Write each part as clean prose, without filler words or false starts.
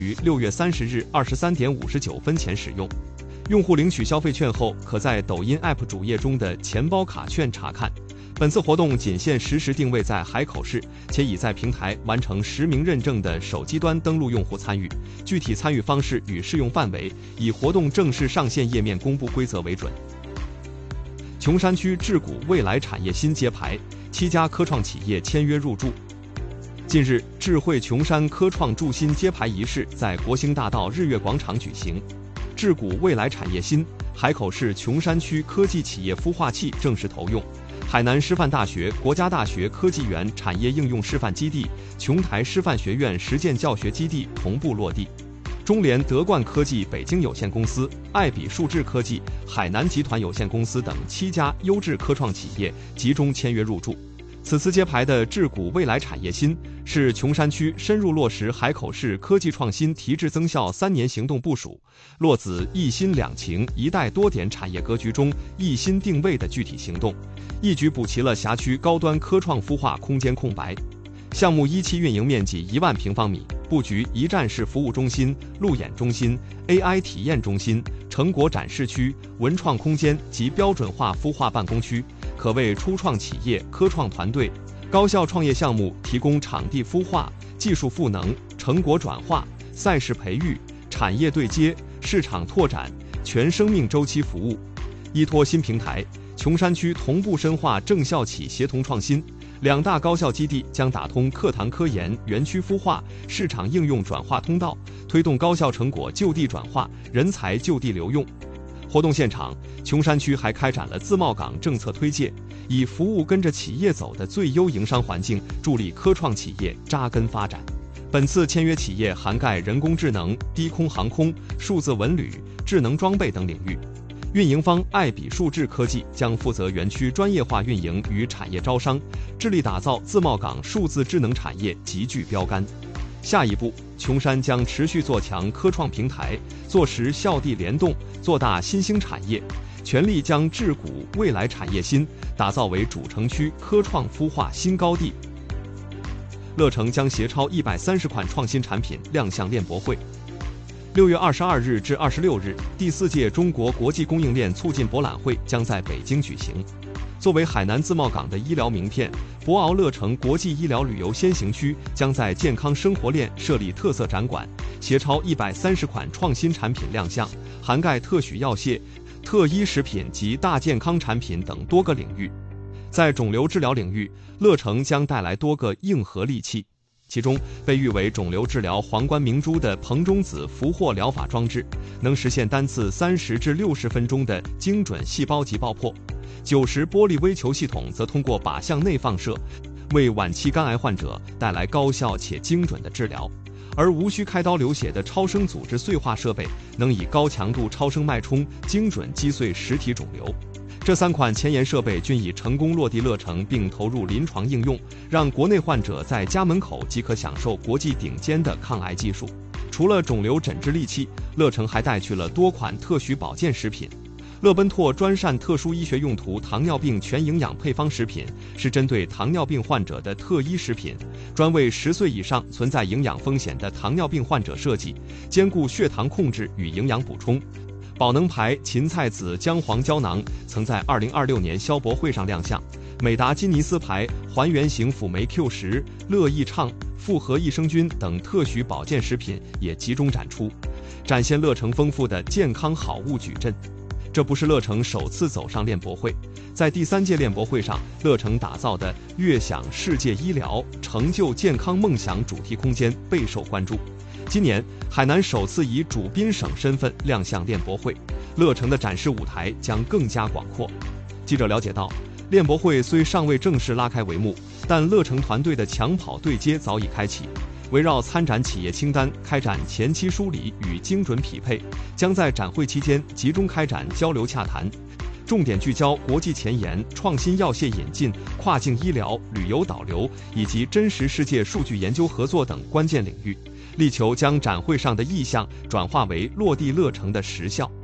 于6月30日23点59分前使用。用户领取消费券后，可在抖音 App 主页中的钱包卡券查看。本次活动仅限实时定位在海口市，且已在平台完成实名认证的手机端登录用户参与。具体参与方式与适用范围以活动正式上线页面公布规则为准。琼山区智谷未来产业新揭牌，7家科创企业签约入驻。近日，智慧琼山科创筑新揭牌仪式在国兴大道日月广场举行。智谷未来产业新海口市琼山区科技企业孵化器正式投用，海南师范大学、国家大学科技园产业应用示范基地、琼台师范学院实践教学基地同步落地。中联德冠科技北京有限公司、爱比数智科技海南集团有限公司等7家优质科创企业集中签约入驻。此次揭牌的智谷未来产业新是琼山区深入落实海口市科技创新提质增效3年行动部署，落子一新两情一带多点产业格局中一新定位的具体行动，一举补齐了辖区高端科创孵化空间空白。项目一期运营面积1万平方米，布局一站式服务中心、路演中心、AI 体验中心、成果展示区、文创空间及标准化孵化办公区，可为初创企业、科创团队、高校创业项目提供场地孵化、技术赋能、成果转化、赛事培育、产业对接、市场拓展、全生命周期服务。依托新平台，琼山区同步深化政校企协同创新，2大高校基地将打通课堂科研、园区孵化、市场应用转化通道，推动高校成果就地转化、人才就地留用。活动现场，琼山区还开展了自贸港政策推介，以服务跟着企业走的最优营商环境，助力科创企业扎根发展。本次签约企业涵盖人工智能、低空航空、数字文旅、智能装备等领域。运营方爱比数智科技将负责园区专业化运营与产业招商，致力打造自贸港数字智能产业极具标杆。下一步，琼山将持续做强科创平台，做实校地联动，做大新兴产业，全力将智谷未来产业新打造为主城区科创孵化新高地。乐城将携超130款创新产品亮相链博会。6月22日至26日，第4届中国国际供应链促进博览会将在北京举行。作为海南自贸港的医疗名片，博鳌乐城国际医疗旅游先行区将在健康生活链设立特色展馆，携超130款创新产品亮相，涵盖特许药械、特医食品及大健康产品等多个领域。在肿瘤治疗领域，乐城将带来多个硬核利器。其中，被誉为肿瘤治疗皇冠明珠的硼中子俘获疗法装置，能实现单次30至60分钟的精准细胞级爆破；90玻璃微球系统则通过靶向内放射，为晚期肝癌患者带来高效且精准的治疗；而无需开刀流血的超声组织碎化设备，能以高强度超声脉冲精准击碎实体肿瘤。这3款前沿设备均已成功落地乐城并投入临床应用，让国内患者在家门口即可享受国际顶尖的抗癌技术。除了肿瘤诊治利器，乐城还带去了多款特许保健食品。乐奔拓专膳特殊医学用途糖尿病全营养配方食品是针对糖尿病患者的特医食品，专为10岁以上存在营养风险的糖尿病患者设计，兼顾血糖控制与营养补充。宝能牌芹菜籽姜黄胶囊曾在2026年消博会上亮相，美达金尼斯牌还原型辅酶 Q10、乐益畅、复合益生菌等特许保健食品也集中展出，展现乐城丰富的健康好物矩阵。这不是乐城首次走上链博会，在第3届链博会上，乐城打造的悦享世界医疗，成就健康梦想主题空间备受关注。今年，海南首次以主宾省身份亮相链博会，乐城的展示舞台将更加广阔。记者了解到，链博会虽尚未正式拉开帷幕，但乐城团队的抢跑对接早已开启。围绕参展企业清单开展前期梳理与精准匹配，将在展会期间集中开展交流洽谈，重点聚焦国际前沿、创新药械引进、跨境医疗、旅游导流以及真实世界数据研究合作等关键领域，力求将展会上的意向转化为落地乐城的实效。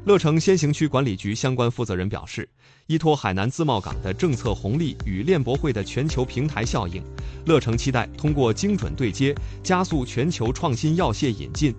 乐城先行区管理局相关负责人表示，依托海南自贸港的政策红利与链博会的全球平台效应，乐城期待通过精准对接，加速全球创新药械引进